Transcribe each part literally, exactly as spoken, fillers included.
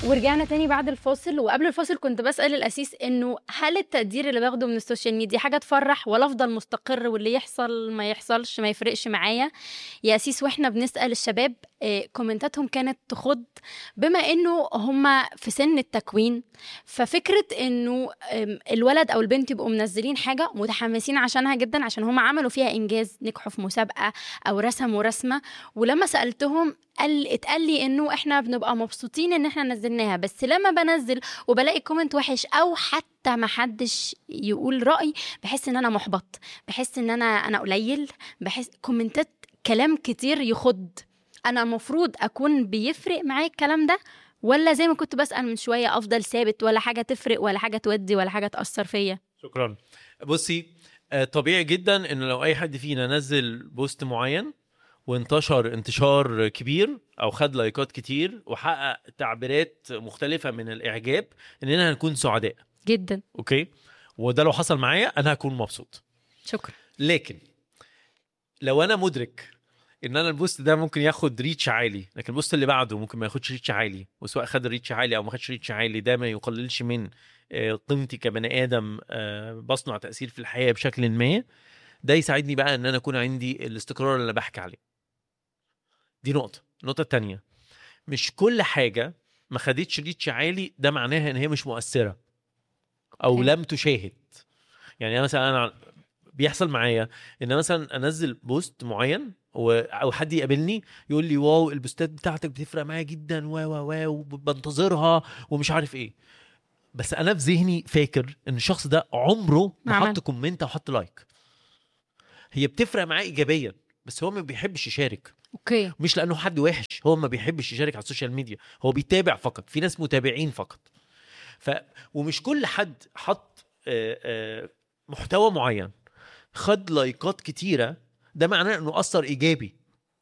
ورجعنا تاني بعد الفاصل. وقبل الفاصل كنت بسأل الأسيس إنه هل التقدير اللي باخده من السوشيال ميديا حاجة تفرح ولا أفضل مستقر واللي يحصل ما يحصلش ما يفرقش معايا يا أسيس؟ وإحنا بنسأل الشباب إيه كومنتاتهم كانت تخض، بما إنه هم في سن التكوين، ففكرة إنه الولد أو البنت يبقوا منزلين حاجة متحمسين عشانها جدا عشان هم عملوا فيها إنجاز، نجحوا في مسابقة أو رسموا رسمة. ولما سألتهم قال اتقال لي إنه إحنا بنبقى مبسوطين إن إحنا نزلناها، بس لما بنزل وبلاقي كومنت وحش أو حتى ما حدش يقول رأي بحس إن أنا محبط، بحس إن أنا أنا قليل، بحس كومنتات كلام كتير يخض. أنا مفروض أكون بيفرق معايا الكلام ده، ولا زي ما كنت بسأل من شوية أفضل ثابت، ولا حاجة تفرق ولا حاجة تودي ولا حاجة تأثر فيا؟ شكرا. بصي، طبيعي جدا إنه لو أي حد فينا نزل بوست معين وانتشر انتشار كبير أو خد لايكات كتير وحقق تعبيرات مختلفة من الإعجاب، إننا هنكون سعداء جدا. أوكي، وده لو حصل معايا أنا هكون مبسوط. شكرا. لكن لو أنا مدرك ان انا البوست ده ممكن ياخد ريتش عالي، لكن البوست اللي بعده ممكن ما ياخدش ريتش عالي، وسواء خد ريتش عالي او ما خدش ريتش عالي ده ما يقللش من قيمتي كبني ادم بصنع تاثير في الحياه بشكل ما. ده يساعدني بقى ان انا اكون عندي الاستقرار اللي بحكي عليه. دي نقطه. النقطه الثانيه، مش كل حاجه ما خدتش ريتش عالي ده معناها ان هي مش مؤثره او okay. لم تشاهد. يعني مثلا انا بيحصل معايا ان مثلا انزل بوست معين او حد يقابلني يقول لي واو البوستات بتاعتك بتفرق معايا جدا و و و بنتظرها ومش عارف ايه، بس انا في ذهني فاكر ان الشخص ده عمره ما حط كومنت او حط لايك. هي بتفرق معاه ايجابيا بس هو ما بيحبش يشارك. اوكي. مش لانه حد وحش، هو ما بيحبش يشارك على السوشيال ميديا، هو بيتابع فقط، في ناس متابعين فقط. ف ومش كل حد حط آآ آآ محتوى معين خد لايكات كتيرة ده معناه انه اثر ايجابي.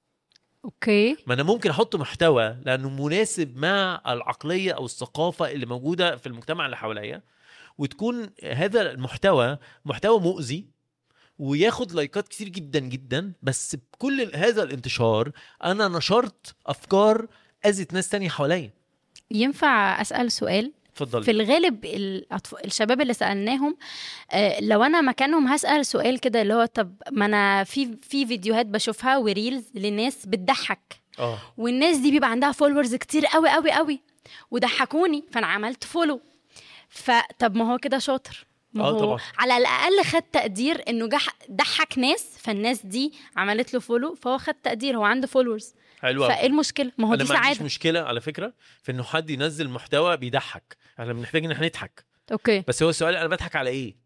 اوكي. ما انا ممكن احط محتوى لانه مناسب مع العقلية او الثقافة اللي موجودة في المجتمع اللي حواليا، وتكون هذا المحتوى محتوى مؤذي وياخد لايكات كتير جدا جدا، بس بكل هذا الانتشار انا نشرت افكار اذت ناس تانية حواليا. ينفع اسأل سؤال؟ فضل. في الغالب الشباب اللي سألناهم لو انا مكانهم هسأل سؤال كده اللي هو طب ما انا في في فيديوهات بشوفها وريلز للناس بتضحك اه والناس دي بيبقى عندها فولورز كتير قوي قوي قوي وضحكوني فانا عملت فولو، فطب ما هو كده شاطر، ما هو طبعا. على الاقل خد تقدير انه ضحك ناس فالناس دي عملت له فولو فهو خد تقدير، هو عنده فولورز. حلوة. فايه المشكله؟ ما هو دي سعاده. ما عنديش مشكله على فكره في انه حد ينزل محتوى بيضحك، احنا بنحتاج ان احنا نضحك. اوكي. بس هو السؤال انا بضحك على ايه؟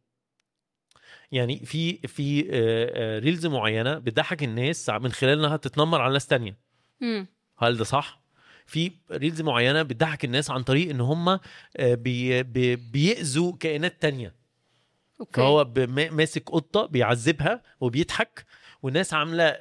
يعني في في ريلز معينه بتضحك الناس من خلال انها تتنمر على ناس تانية. امم هل ده صح؟ في ريلز معينه بتضحك الناس عن طريق ان هم بي بي بيأذوا كائنات تانية. اوكي. فهو ماسك قطه بيعذبها وبيضحك والناس عامله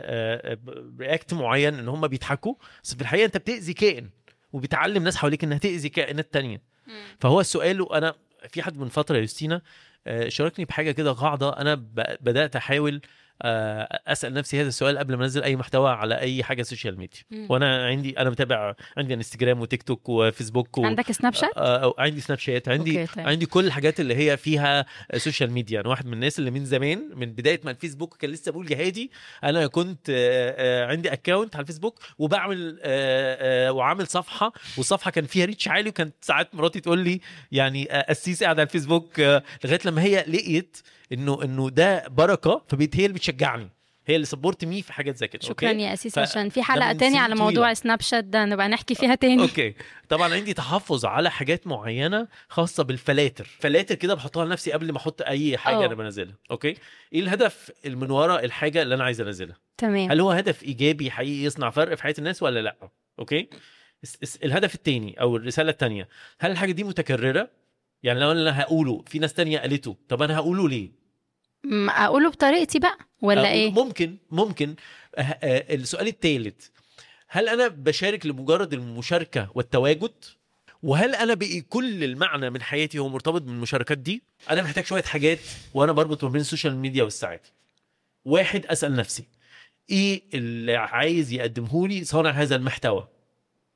رياكت معين ان هم بيضحكوا، بس في الحقيقه انت بتأذي كائن وبتعلم ناس حواليك انها تأذي كائنات تانية. مم. فهو السؤال، انا في حد من فتره يوستينا شاركني بحاجه كده قاعده انا بدات احاول اسال نفسي هذا السؤال قبل ما انزل اي محتوى على اي حاجه سوشيال ميديا. مم. وانا عندي انا متابع، عندي انستجرام وتيك توك وفيسبوك و... عندك سناب شات؟ آه عندي سناب شات، عندي طيب. عندي كل الحاجات اللي هي فيها سوشيال ميديا. انا واحد من الناس اللي من زمان من بدايه ما الفيسبوك كان لسه بقول يا هادي انا كنت آه عندي اكاونت على الفيسبوك وبعمل آه آه وعامل صفحه، والصفحه كان فيها ريتش عالي، وكانت ساعات مراتي تقول لي يعني السيسي قاعد على الفيسبوك آه لغايه لما هي لقيت انه انه ده بركه، فبقيت هي اللي بتشجعني، هي اللي سبورت مي في حاجات زي كده. شكرا يا اسيس. عشان في حلقه تاني على موضوع سناب شات ده نبقى نحكي فيها تاني. اوكي. طبعا عندي تحفظ على حاجات معينه خاصه بالفلاتر، فلاتر كده بحطها لنفسي قبل ما احط اي حاجه أوه. انا بنزلها. اوكي، ايه الهدف من وراء الحاجه اللي انا عايز انزلها؟ تمام. هل هو هدف ايجابي حقيقي يصنع فرق في حياه الناس ولا لا؟ اوكي. الهدف التاني او الرساله التانيه، هل الحاجه دي متكرره؟ يعني لو انا هقوله في ناس تانية قالته، طب انا هقوله ليه؟ اقوله بطريقتي بقى ولا ايه؟ ممكن ممكن السؤال الثالث، هل انا بشارك لمجرد المشاركه والتواجد؟ وهل انا بقي كل المعنى من حياتي هو مرتبط بالمشاركات دي؟ انا محتاج شويه حاجات وانا بربط ما بين السوشيال ميديا والساعات. واحد، اسال نفسي ايه اللي عايز يقدمه لي صانع هذا المحتوى؟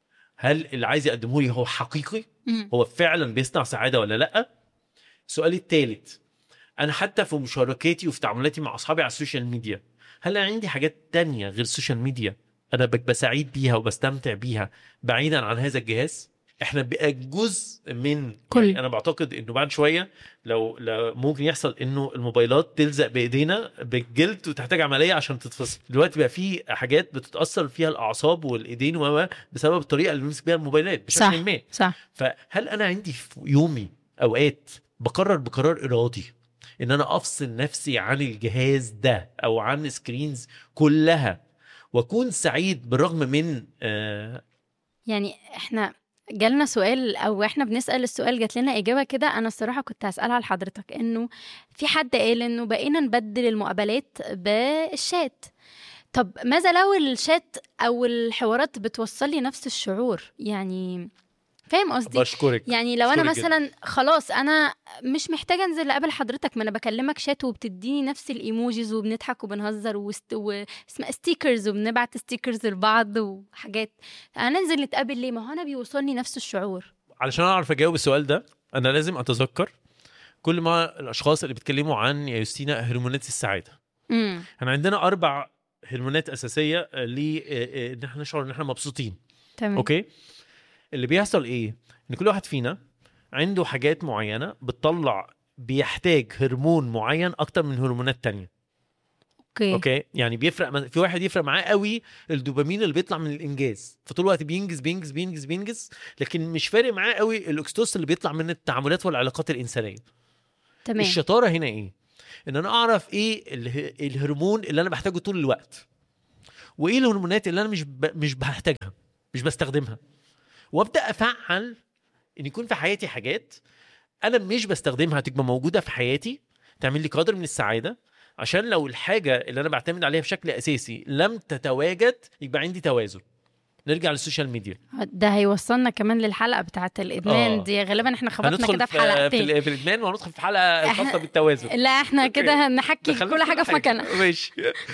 هل اللي عايز يقدمه لي هو حقيقي؟ مم. هو فعلا بيصنع سعاده ولا لا؟ السؤال الثالث، انا حتى في مشاركاتي وفي تعاملاتي مع اصحابي على السوشيال ميديا، هل انا عندي حاجات تانية غير السوشيال ميديا انا ببقى سعيد بيها وبستمتع بيها بعيدا عن هذا الجهاز؟ احنا بقى جزء من كل. يعني انا بعتقد انه بعد شويه لو, لو ممكن يحصل انه الموبايلات تلزق بايدينا بالجلد وتحتاج عمليه عشان تتفصل. دلوقتي بقى في حاجات بتتاثر فيها الاعصاب والايدين وما بسبب الطريقه اللي بنمسك بيها الموبايلات صح. بشكل ما. صح. فهل انا عندي في يومي اوقات بقرر بقرار ارادي ان انا افصل نفسي عن الجهاز ده او عن سكرينز كلها واكون سعيد بالرغم من آه يعني احنا جالنا سؤال او احنا بنسأل السؤال جات لنا اجابة كده، انا الصراحة كنت هسألها لحضرتك، انه في حد قال انه بقينا نبدل المقابلات بالشات. طب ماذا لو الشات او الحوارات بتوصل لي نفس الشعور؟ يعني فاهم قصدي؟ بشكرك. يعني لو انا بشكرك جداً. مثلا خلاص انا مش محتاجه انزل اقابل حضرتك، ما انا بكلمك شات وبتديني نفس الايموجيز وبنضحك وبنهزر وست... واسمها ستيكرز وبنبعت ستيكرز لبعض وحاجات، انا انزل نتقابل ليه؟ ما هو انا بيوصلني نفس الشعور. علشان اعرف اجاوب السؤال ده انا لازم اتذكر كل ما الاشخاص اللي بيتكلموا عن يا يوستينا هرمونات السعاده. امم احنا عندنا اربع هرمونات اساسيه ل ان احنا نشعر ان احنا مبسوطين. تمام. اوكي، اللي بيحصل ايه ان كل واحد فينا عنده حاجات معينه بتطلع بيحتاج هرمون معين اكتر من هرمونات تانية. اوكي. اوكي، يعني بيفرق في واحد يفرق معاه قوي الدوبامين اللي بيطلع من الانجاز، فطول الوقت بينجز بينجز بينجز بينجز، لكن مش فارق معاه قوي الاكستوس اللي بيطلع من التعاملات والعلاقات الانسانيه. تمام. الشطاره هنا ايه؟ ان انا اعرف ايه اله... الهرمون اللي انا بحتاجه طول الوقت، وايه الهرمونات اللي انا مش ب... مش بحتاجها مش بستخدمها، وابدا افعل ان يكون في حياتي حاجات انا مش بستخدمها تبقى موجوده في حياتي تعمل لي قدر من السعاده، عشان لو الحاجه اللي انا بعتمد عليها بشكل اساسي لم تتواجد يبقى عندي توازن. نرجع للسوشيال ميديا، ده هيوصلنا كمان للحلقه بتاعه الادمان. آه. دي غالبا احنا خبطنا هندخل كده في في, حلقتين في, في الادمان، وهندخل في حلقه خاصه بالتوازن. لا احنا كده هنحكي دخلنا كل في حاجه في مكانها. ماشي.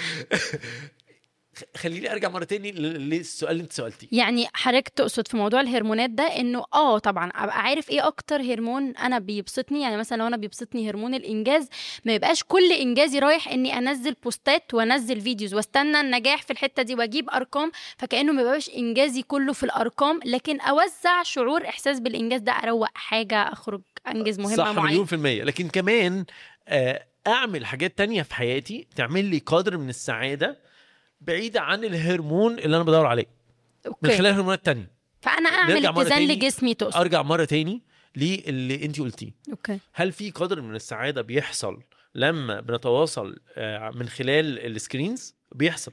خليني ارجع مره تاني للسؤال اللي انت سالتيه. يعني حضرتك تقصد في موضوع الهرمونات ده انه اه طبعا ابقى عارف ايه اكتر هرمون انا بيبسطني. يعني مثلا لو انا بيبسطني هرمون الانجاز، ما يبقاش كل انجازي رايح اني انزل بوستات وانزل فيديوز واستنى النجاح في الحته دي واجيب ارقام، فكانه ما يبقاش انجازي كله في الارقام، لكن اوزع شعور احساس بالانجاز ده، اروق حاجه، اخرج انجز مهمه معينه. صح، مليون في المية. لكن كمان اعمل حاجات تانية في حياتي تعمل لي قدر من السعاده بعيدة عن الهرمون اللي أنا بدور عليه. أوكي. من خلال هرمونات تانية. فأنا أعمل اتزان لجسمي تقصد. أرجع مرة تاني للي أنتي قلتيه. أوكي. هل في قدر من السعادة بيحصل لما بنتواصل من خلال السكرينز؟ بيحصل،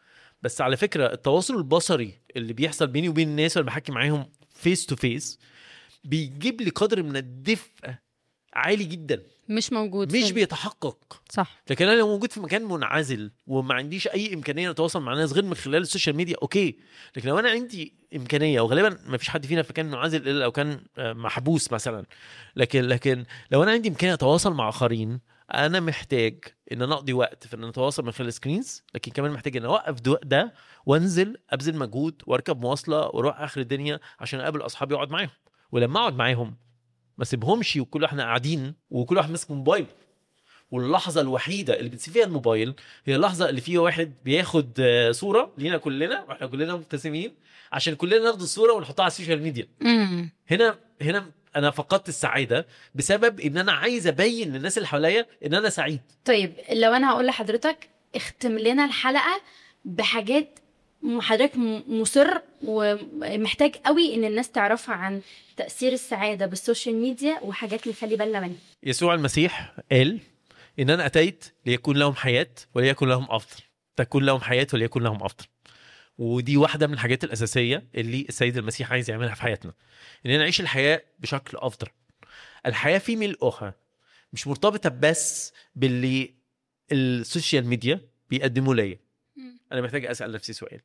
بس على فكرة التواصل البصري اللي بيحصل بيني وبين الناس اللي بحكي معاهم فيس تو فيس بيجيب لي قدر من الدفء عالي جدا، مش موجود، مش فيه. بيتحقق. صح. لكن انا لو موجود في مكان منعزل وما عنديش اي امكانيه اتواصل مع الناس غير من خلال السوشيال ميديا، اوكي. لكن لو انا عندي امكانيه، وغالبا ما فيش حد فينا في مكان منعزل الا لو كان محبوس مثلا، لكن لكن لو انا عندي امكانيه اتواصل مع اخرين، انا محتاج ان انا اقضي وقت في ان اتواصل من خلال السكرينز، لكن كمان محتاج ان اوقف ده وانزل ابذل مجهود واركب مواصله واروح اخر الدنيا عشان اقابل اصحابي واقعد معاهم. ولما اقعد معاهم ما سيبهمش وكل احنا قاعدين وكل واحد ماسك موبايل، واللحظه الوحيده اللي بتسيب فيها الموبايل هي اللحظه اللي فيها واحد بياخد صوره لينا كلنا واحنا كلنا مبتسمين عشان كلنا ناخد الصوره ونحطها على السوشيال ميديا. مم. هنا هنا انا فقدت السعاده بسبب ان انا عايز ابين للناس اللي حواليا ان انا سعيد. طيب لو انا هقول لحضرتك اختم لنا الحلقه بحاجات حضرتك مصر ومحتاج قوي ان الناس تعرفها عن تأثير السعادة بالسوشيال ميديا وحاجات نخلي بالنا منها. يسوع المسيح قال إن أنا أتيت ليكون لهم حياة وليكن لهم أفضل، تكون لهم حياة وليكن لهم أفضل. ودي واحدة من الحاجات الأساسية اللي السيد المسيح عايز يعملها في حياتنا، إننا نعيش الحياة بشكل أفضل. الحياة في ملؤها مش مرتبطة بس باللي السوشيال ميديا بيقدموا لي. أنا محتاج أسأل نفسي سؤال،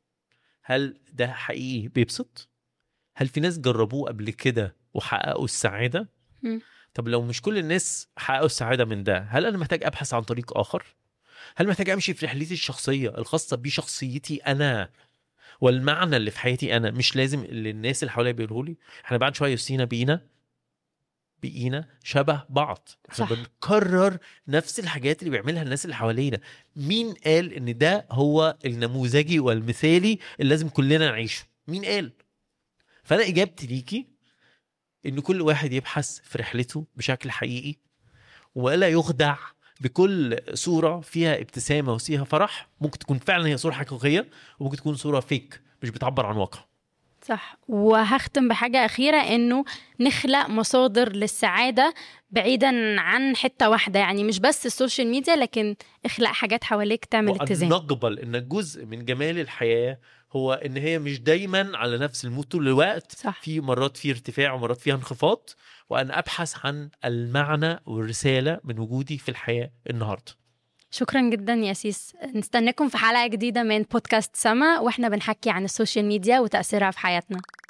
هل ده حقيقي بيبسط؟ هل في ناس جربوه قبل كده وحققوا السعادة؟ م. طب لو مش كل الناس حققوا السعادة من ده، هل أنا محتاج أبحث عن طريق آخر؟ هل محتاج أمشي في رحلتي الشخصية الخاصة بشخصيتي أنا والمعنى اللي في حياتي انا، مش لازم اللي الناس اللي حواليا بيقولوا لي. احنا بعد شويه يوسينا بينا بقينا شبه بعض، احنا صح. بنكرر نفس الحاجات اللي بيعملها الناس اللي حوالينا. مين قال ان ده هو النموذجي والمثالي اللي لازم كلنا نعيشه؟ مين قال؟ فانا اجابتي ليكي ان كل واحد يبحث في رحلته بشكل حقيقي، ولا يخدع بكل صورة فيها ابتسامة وفيها فرح. ممكن تكون فعلا هي صورة حقيقية، وممكن تكون صورة فيك مش بتعبر عن واقع. صح. وهختم بحاجة أخيرة، إنه نخلق مصادر للسعادة بعيدا عن حتة واحدة، يعني مش بس السوشيال ميديا، لكن اخلق حاجات حواليك تعمل وأن اتزان. نقبل إن جزء من جمال الحياة هو إن هي مش دايما على نفس المود طول الوقت. صح. في مرات فيه ارتفاع ومرات فيها انخفاض، وأن أبحث عن المعنى والرسالة من وجودي في الحياة النهاردة. شكرا جدا يا أسيس. نستناكم في حلقة جديدة من بودكاست سما، وإحنا بنحكي عن السوشيال ميديا وتأثيرها في حياتنا.